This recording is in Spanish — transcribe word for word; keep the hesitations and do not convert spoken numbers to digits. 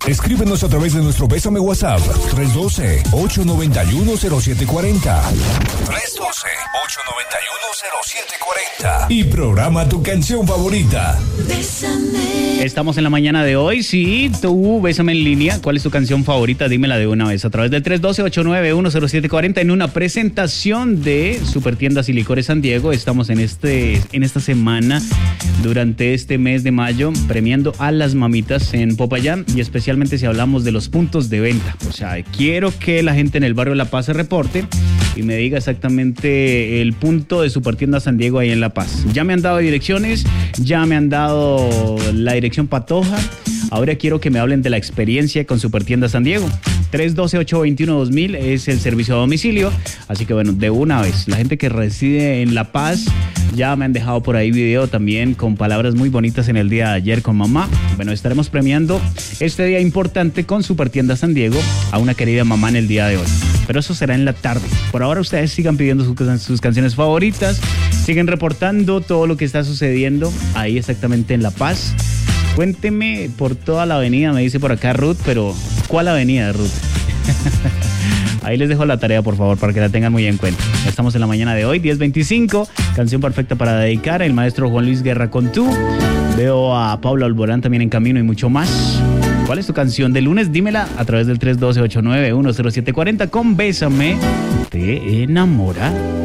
Escríbenos a través de nuestro Bésame WhatsApp tres uno dos, ocho nueve uno, cero siete cuatro cero. tres uno dos, ocho nueve uno, cero siete cuatro cero. Y programa tu canción favorita. Bésame. Estamos en la mañana de hoy. Sí, tú, bésame en línea. ¿Cuál es tu canción favorita? Dímela de una vez a través del tres uno dos, ocho nueve uno, cero siete cuatro cero en una presentación de Supertiendas y Licores San Diego. Estamos en, este, en esta semana, durante este mes de mayo, premiando a las mamitas en Popayán y especialmente si hablamos de los puntos de venta. O sea, quiero que la gente en el barrio La Paz se reporte y me diga exactamente el punto de Supertiendas San Diego ahí en La Paz. Ya me han dado direcciones, ya me han dado la dirección Patoja. Ahora quiero que me hablen de la experiencia con Supertiendas San Diego. tres uno dos, ocho dos uno, dos mil es el servicio a domicilio. Así que bueno, de una vez, la gente que reside en La Paz, ya me han dejado por ahí video también con palabras muy bonitas en el día de ayer con mamá. Bueno, estaremos premiando este día importante con Supertiendas San Diego a una querida mamá en el día de hoy. Pero eso será en la tarde. Por ahora ustedes sigan pidiendo sus, sus canciones favoritas, siguen reportando todo lo que está sucediendo ahí exactamente en La Paz. Cuénteme por toda la avenida, me dice por acá Ruth, pero ¿cuál avenida, Ruth? Ahí les dejo la tarea, por favor, para que la tengan muy en cuenta. Estamos en la mañana de hoy, diez veinticinco, canción perfecta para dedicar, el maestro Juan Luis Guerra con tú. Veo a Paula Alborán también en camino y mucho más. ¿Cuál es tu canción de lunes? Dímela a través del tres uno dos, ocho nueve uno, cero siete cuatro cero con Bésame, te enamora.